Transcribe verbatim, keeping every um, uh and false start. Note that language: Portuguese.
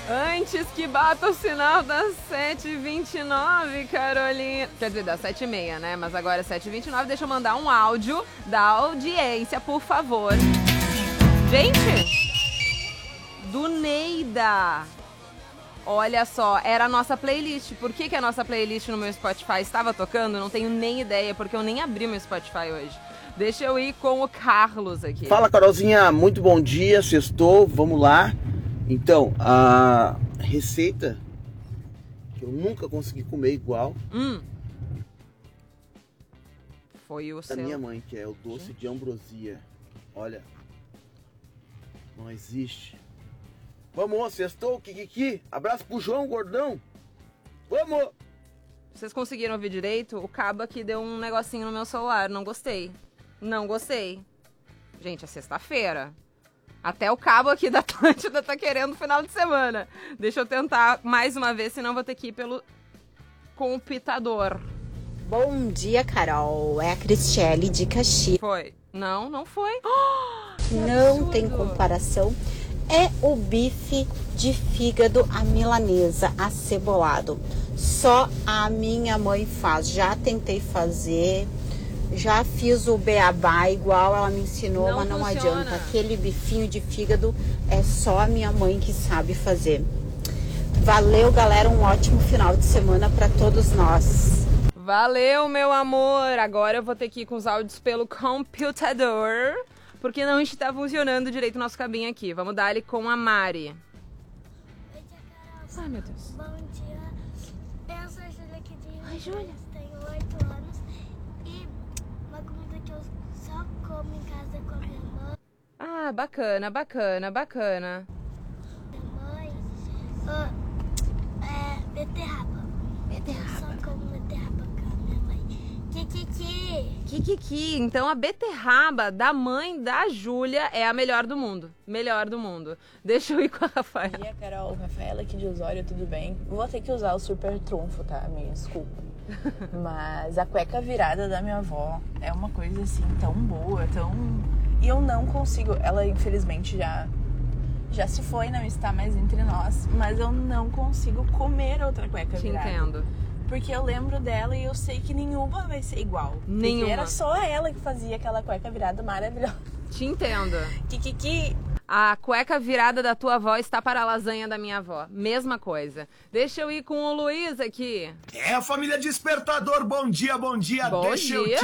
Antes que bata o sinal das sete e vinte e nove, Carolina. Quer dizer, das sete e meia, né? Mas agora é sete e vinte e nove. Deixa eu mandar um áudio da audiência, por favor. Gente, do Neida. Olha só, era a nossa playlist. Por que que a nossa playlist no meu Spotify estava tocando? Não tenho nem ideia, porque eu nem abri meu Spotify hoje. Deixa eu ir com o Carlos aqui. Fala, Carolzinha, muito bom dia, sextou, vamos lá. Então, a receita que eu nunca consegui comer igual Hum. Foi o da seu... minha mãe, que é o doce de ambrosia. Olha, não existe. Vamos, sextou, Kikiki. Abraço pro João, gordão. Vamos! Vocês conseguiram ouvir direito? O cabo aqui deu um negocinho no meu celular. Não gostei. Não gostei. Gente, é sexta-feira. Até o cabo aqui da Atlântida tá querendo final de semana. Deixa eu tentar mais uma vez, senão vou ter que ir pelo computador. Bom dia, Carol. É a Cristiele de Caxias. Foi. Não, não foi. Não tem comparação. É o bife de fígado à milanesa, acebolado. Só a minha mãe faz. Já tentei fazer, já fiz o beabá igual ela me ensinou, Não mas não funciona. adianta. Aquele bifinho de fígado é só a minha mãe que sabe fazer. Valeu, galera. Um ótimo final de semana para todos nós. Valeu, meu amor. Agora eu vou ter que ir com os áudios pelo computador, porque não está funcionando direito o nosso cabinho aqui. Vamos dar ele com a Mari. Oi, tia Carol. Ai, meu Deus. Bom dia. Eu sou a Júlia aqui de Rio Ai, Júlia. Tenho oito anos. E uma comida que eu só como em casa com a minha mãe. Ah, bacana, bacana, bacana. Minha mãe ah, é beterraba. Beterraba. Eu só como beterraba com a minha mãe. Kikiki. Kikiki, então a beterraba da mãe da Júlia é a melhor do mundo. Melhor do mundo. Deixa eu ir com a Rafaela. Bom dia, Carol. Rafaela aqui de Osório, tudo bem? Vou ter que usar o super trunfo, tá? Me desculpa. Mas a cueca virada da minha avó é uma coisa assim tão boa, tão... E eu não consigo... Ela, infelizmente, já, já se foi, não está mais entre nós. Mas eu não consigo comer outra cueca Te virada. entendo. Porque eu lembro dela e eu sei que nenhuma vai ser igual. Nenhuma. Porque era só ela que fazia aquela cueca virada maravilhosa. Te entendo. Kikiki. A cueca virada da tua avó está para a lasanha da minha avó. Mesma coisa. Deixa eu ir com o Luiz aqui. É, família Despertador, bom dia, bom dia. Bom Deixa eu dia.